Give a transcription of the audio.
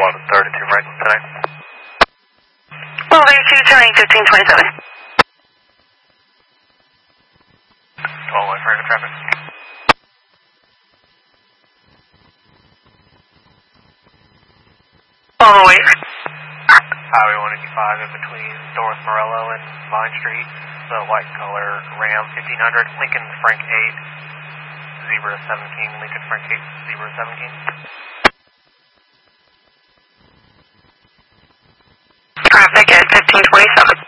on the 32 Franklin today. Well, 32 turning 1527. All-way Franklin traffic. All the way. Highway 185 in between North Morello and Vine Street. The white color Ram 1500, Lincoln Frank 8, Zebra 17, Lincoln Frank 8, Zebra 17. Traffic at 1527.